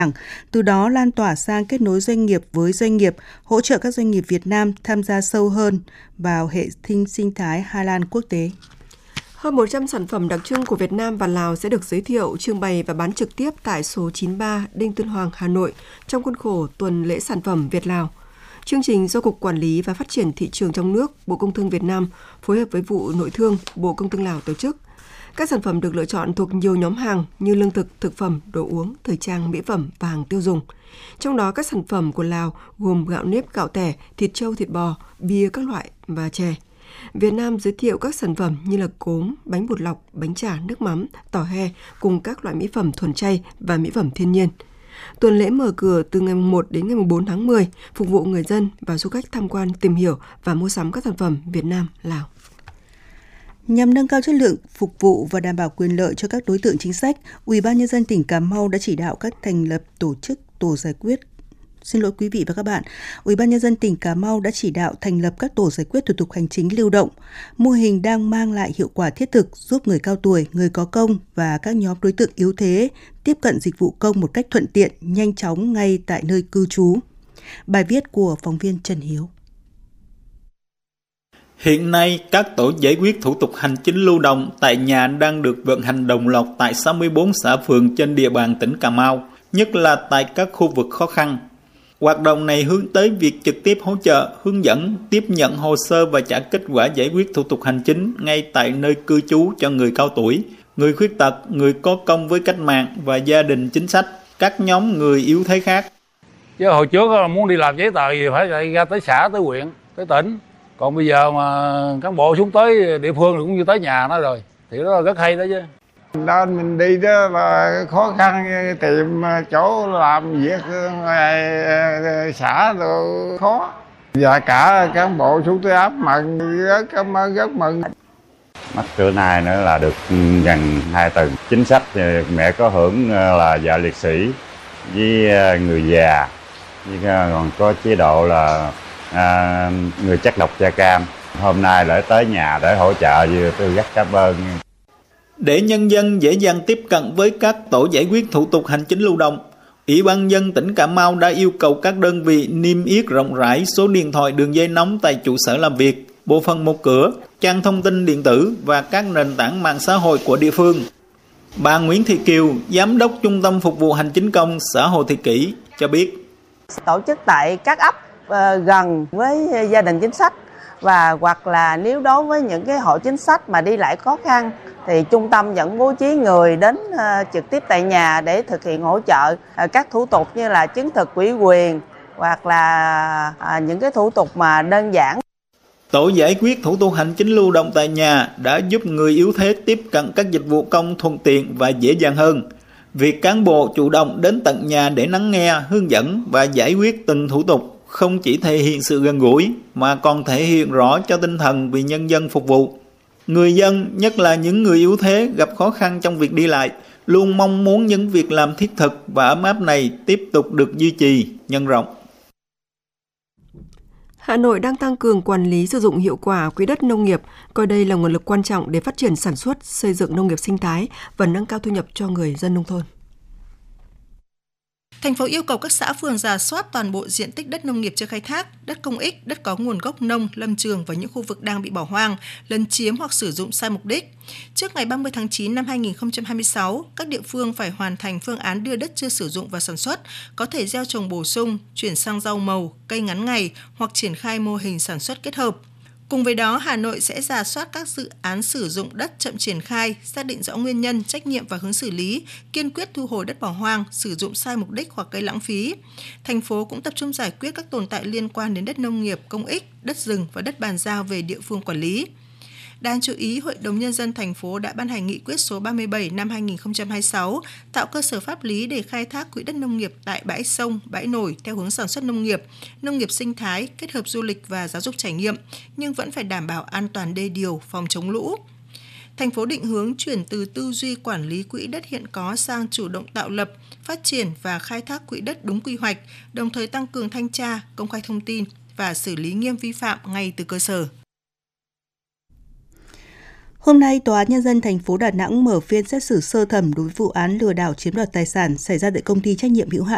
từ đó lan tỏa sang kết nối doanh nghiệp với doanh nghiệp, hỗ trợ các doanh nghiệp Việt Nam tham gia sâu hơn vào hệ sinh thái Hà Lan quốc tế. Hơn 100 sản phẩm đặc trưng của Việt Nam và Lào sẽ được giới thiệu, trưng bày và bán trực tiếp tại số 93 Đinh Tiên Hoàng, Hà Nội trong khuôn khổ tuần lễ sản phẩm Việt-Lào. Chương trình do Cục Quản lý và Phát triển Thị trường trong nước, Bộ Công Thương Việt Nam phối hợp với Vụ Nội thương, Bộ Công Thương Lào tổ chức. Các sản phẩm được lựa chọn thuộc nhiều nhóm hàng như lương thực, thực phẩm, đồ uống, thời trang, mỹ phẩm và hàng tiêu dùng. Trong đó các sản phẩm của Lào gồm gạo nếp, gạo tẻ, thịt trâu, thịt bò, bia các loại và chè. Việt Nam giới thiệu các sản phẩm như là cốm, bánh bột lọc, bánh chả, nước mắm, tỏi he cùng các loại mỹ phẩm thuần chay và mỹ phẩm thiên nhiên. Tuần lễ mở cửa từ ngày 1 đến ngày 4 tháng 10, phục vụ người dân và du khách tham quan, tìm hiểu và mua sắm các sản phẩm Việt Nam, Lào. Nhằm nâng cao chất lượng phục vụ và đảm bảo quyền lợi cho các đối tượng chính sách, Ủy ban Nhân dân tỉnh Cà Mau đã chỉ đạo các thành lập tổ chức tổ giải quyết. Xin lỗi quý vị và các bạn, Ủy ban Nhân dân tỉnh Cà Mau đã chỉ đạo thành lập các tổ giải quyết thủ tục hành chính lưu động. Mô hình đang mang lại hiệu quả thiết thực, giúp người cao tuổi, người có công và các nhóm đối tượng yếu thế tiếp cận dịch vụ công một cách thuận tiện, nhanh chóng ngay tại nơi cư trú. Bài viết của phóng viên Trần Hiếu. Hiện nay, các tổ giải quyết thủ tục hành chính lưu động tại nhà đang được vận hành đồng loạt tại 64 xã phường trên địa bàn tỉnh Cà Mau, nhất là tại các khu vực khó khăn. Hoạt động này hướng tới việc trực tiếp hỗ trợ, hướng dẫn, tiếp nhận hồ sơ và trả kết quả giải quyết thủ tục hành chính ngay tại nơi cư trú cho người cao tuổi, người khuyết tật, người có công với cách mạng và gia đình chính sách, các nhóm người yếu thế khác. Chứ hồi trước muốn đi làm giấy tờ gì phải ra tới xã, tới huyện, tới tỉnh. Còn bây giờ mà cán bộ xuống tới địa phương cũng như tới nhà nó rồi, thì đó là rất hay đó chứ. Đó mình đi đó là khó khăn, tìm chỗ làm việc xã rồi khó. Và cả cán bộ xuống tới áp mừng, rất cảm ơn, rất mừng. Mắt trưa nay nữa là được gần 2 tuần. Chính sách mẹ có hưởng là vợ liệt sĩ với người già, với còn có chế độ là người chất độc da cam. Hôm nay để tới nhà để hỗ trợ, tôi rất cảm ơn. Để nhân dân dễ dàng tiếp cận với các tổ giải quyết thủ tục hành chính lưu động, Ủy ban nhân dân tỉnh Cà Mau đã yêu cầu các đơn vị niêm yết rộng rãi số điện thoại đường dây nóng tại trụ sở làm việc, bộ phận một cửa, trang thông tin điện tử và các nền tảng mạng xã hội của địa phương. Bà Nguyễn Thị Kiều, Giám đốc Trung tâm Phục vụ Hành chính công xã Hồ Thị Kỷ cho biết. Tổ chức tại các ấp gần với gia đình chính sách và hoặc là nếu đối với những cái hộ chính sách mà đi lại khó khăn thì trung tâm vẫn bố trí người đến trực tiếp tại nhà để thực hiện hỗ trợ các thủ tục như là chứng thực ủy quyền hoặc là những cái thủ tục mà đơn giản. Tổ giải quyết thủ tục hành chính lưu động tại nhà đã giúp người yếu thế tiếp cận các dịch vụ công thuận tiện và dễ dàng hơn. Việc cán bộ chủ động đến tận nhà để lắng nghe, hướng dẫn và giải quyết từng thủ tục không chỉ thể hiện sự gần gũi mà còn thể hiện rõ cho tinh thần vì nhân dân phục vụ. Người dân, nhất là những người yếu thế gặp khó khăn trong việc đi lại, luôn mong muốn những việc làm thiết thực và ấm áp này tiếp tục được duy trì, nhân rộng. Hà Nội đang tăng cường quản lý sử dụng hiệu quả quỹ đất nông nghiệp, coi đây là nguồn lực quan trọng để phát triển sản xuất, xây dựng nông nghiệp sinh thái và nâng cao thu nhập cho người dân nông thôn. Thành phố yêu cầu các xã phường rà soát toàn bộ diện tích đất nông nghiệp chưa khai thác, đất công ích, đất có nguồn gốc nông, lâm trường và những khu vực đang bị bỏ hoang, lấn chiếm hoặc sử dụng sai mục đích. Trước ngày 30 tháng 9 năm 2026, các địa phương phải hoàn thành phương án đưa đất chưa sử dụng vào sản xuất, có thể gieo trồng bổ sung, chuyển sang rau màu, cây ngắn ngày hoặc triển khai mô hình sản xuất kết hợp. Cùng với đó, Hà Nội sẽ rà soát các dự án sử dụng đất chậm triển khai, xác định rõ nguyên nhân, trách nhiệm và hướng xử lý, kiên quyết thu hồi đất bỏ hoang, sử dụng sai mục đích hoặc gây lãng phí. Thành phố cũng tập trung giải quyết các tồn tại liên quan đến đất nông nghiệp, công ích, đất rừng và đất bàn giao về địa phương quản lý. Đáng chú ý, Hội đồng Nhân dân thành phố đã ban hành nghị quyết số 37 năm 2026, tạo cơ sở pháp lý để khai thác quỹ đất nông nghiệp tại bãi sông, bãi nổi theo hướng sản xuất nông nghiệp sinh thái, kết hợp du lịch và giáo dục trải nghiệm, nhưng vẫn phải đảm bảo an toàn đê điều, phòng chống lũ. Thành phố định hướng chuyển từ tư duy quản lý quỹ đất hiện có sang chủ động tạo lập, phát triển và khai thác quỹ đất đúng quy hoạch, đồng thời tăng cường thanh tra, công khai thông tin và xử lý nghiêm vi phạm ngay từ cơ sở. Hôm nay, Tòa án Nhân dân thành phố Đà Nẵng mở phiên xét xử sơ thẩm đối với vụ án lừa đảo chiếm đoạt tài sản xảy ra tại công ty trách nhiệm hữu hạn